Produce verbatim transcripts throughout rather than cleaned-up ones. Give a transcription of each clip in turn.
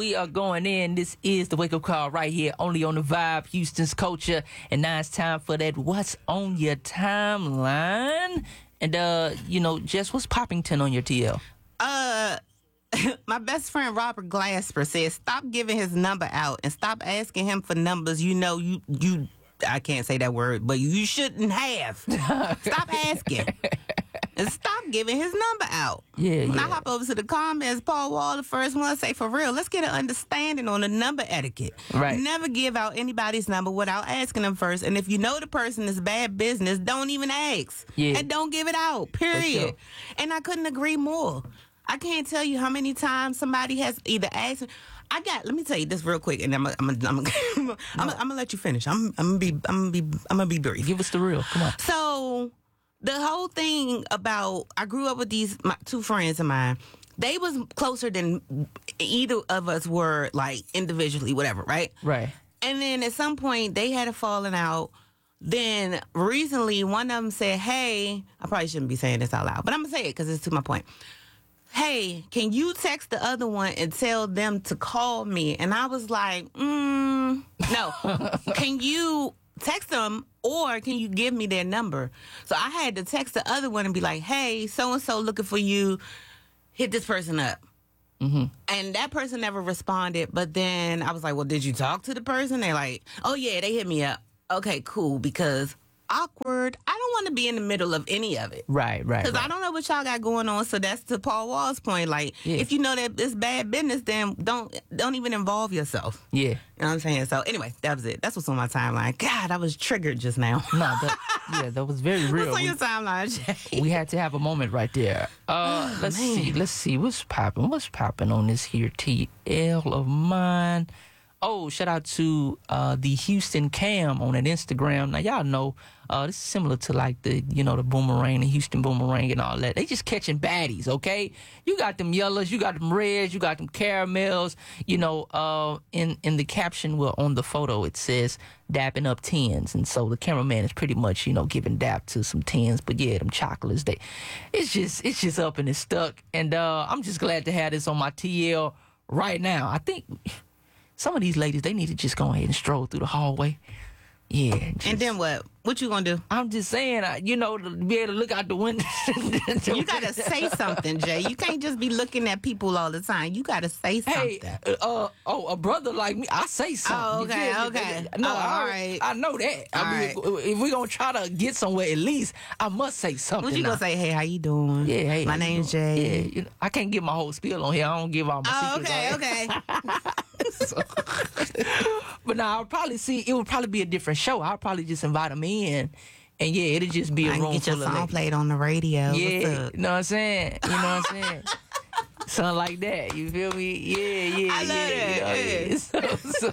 we are going in. This is the Wake Up Call right here, only on the Vibe, Houston's Culture. And now it's time for that What's on Your Timeline. And, uh, you know, Jess, what's Poppington on your T L? Uh, my best friend Robert Glasper says, stop giving his number out and stop asking him for numbers you know you, you I can't say that word, but you shouldn't have. Stop asking. And stop giving his number out. Yeah, when yeah. I hop over to the comments, Paul Wall, the first one, say, for real, let's get an understanding on the number etiquette. Right. Never give out anybody's number without asking them first. And if you know the person is bad business, don't even ask. Yeah. And don't give it out, period. sure. And I couldn't agree more. I can't tell you how many times somebody has either asked. I got. Let me tell you this real quick, and I'm. I'm. I'm. I'm. I'm, I'm, I'm gonna let you finish. I'm. I'm gonna be. I'm gonna be. I'm gonna be brief. Give us the real. Come on. So the whole thing about I grew up with these my, two friends of mine. They was closer than either of us were, like individually, whatever, right? Right. And then at some point they had a falling out. Then recently, one of them said, "Hey, I probably shouldn't be saying this out loud, but I'm gonna say it because it's to my point. Hey, can you text the other one and tell them to call me?" And I was like, mm, no. Can you text them or can you give me their number? So I had to text the other one and be like, hey, so-and-so looking for you. Hit this person up. Mm-hmm. And that person never responded. But then I was like, well, did you talk to the person? They're like, oh, yeah, they hit me up. Okay, cool, because awkward. I don't want to be in the middle of any of it. Right, right. Because right. I don't know what y'all got going on. So that's to Paul Wall's point. Like, Yeah. if you know that it's bad business, then don't don't even involve yourself. Yeah. You know what I'm saying? So anyway, that was it. That's what's on my timeline. God, I was triggered just now. No, that, yeah, that was very real. What's on We- your timeline, Jay? We had to have a moment right there. Uh, let's man. see. Let's see. What's popping? What's popping on this here T L of mine? Oh, shout out to uh, the Houston Cam on that Instagram. Now, y'all know uh, this is similar to like the, you know, the Boomerang, the Houston Boomerang and all that. They just catching baddies, okay? You got them yellows, you got them reds, you got them caramels. You know, uh, in, in the caption, well, on the photo, it says dapping up tens. And so the cameraman is pretty much, you know, giving dap to some tens. But yeah, them chocolates, they, it's just, it's just up and it's stuck. And uh, I'm just glad to have this on my T L right now. I think some of these ladies, they need to just go ahead and stroll through the hallway. Yeah. just- And then what? What you gonna do? I'm just saying, I, you know, to be able to look out the window. You gotta say something, Jay. You can't just be looking at people all the time. You gotta say something. Hey, uh, oh, a brother like me, I say something. Oh, You okay, feel me? okay. No, Oh, I, all already- right. I know that. I All mean, if, if we're gonna try to get somewhere, at least I must say something. What you now. gonna say? Hey, how you doing? Yeah, hey, my how you name's doing? Jay. Yeah, you know, I can't give my whole spiel on here. I don't give all my Oh, secrets. okay, on here. okay. So, but now I'll probably see it would probably be a different show. I'll probably just invite them in, and yeah, it'll just be a I can room get your full of song ladies. played on the radio. What's Yeah, up? you know what I'm saying? You know what I'm saying? Something like that. You feel me? Yeah, yeah, I love yeah. that, You know, so,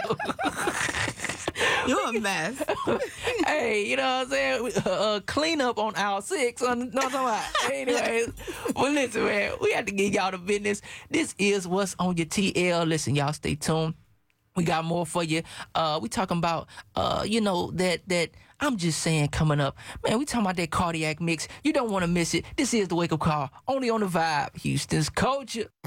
so You a mess. hey, you know what I'm saying? Uh, uh, clean up on aisle six. On, know what I'm talking about? Anyway, well, listen, man, we have to get y'all the business. This is What's on Your T L. Listen, y'all stay tuned. We got more for you. Uh, we talking about, uh, you know, that, that I'm just saying coming up. Man, we talking about that cardiac mix. You don't want to miss it. This is the Wake Up Call, only on the Vibe, Houston's Culture.